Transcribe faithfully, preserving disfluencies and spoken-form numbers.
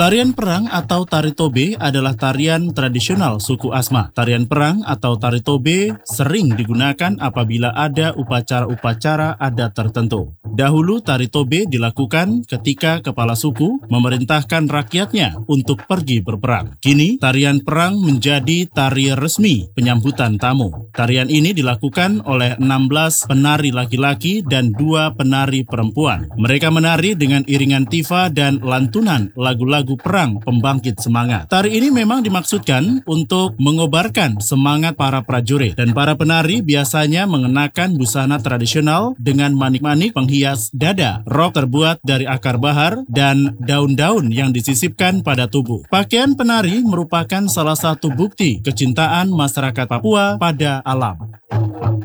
Tarian perang atau tari tobe adalah tarian tradisional suku Asma. Tarian perang atau tari tobe sering digunakan apabila ada upacara-upacara adat tertentu. Dahulu tari tobe dilakukan ketika kepala suku memerintahkan rakyatnya untuk pergi berperang. Kini tarian perang menjadi tari resmi penyambutan tamu. Tarian ini dilakukan oleh enam belas penari laki-laki dan dua penari perempuan. Mereka menari dengan iringan tifa dan lantunan lagu-lagu perang pembangkit semangat. Tari ini memang dimaksudkan untuk mengobarkan semangat para prajurit, dan para penari biasanya mengenakan busana tradisional dengan manik-manik penghias dada, rok terbuat dari akar bahar, dan daun-daun yang disisipkan pada tubuh. Pakaian penari merupakan salah satu bukti kecintaan masyarakat Papua pada alam.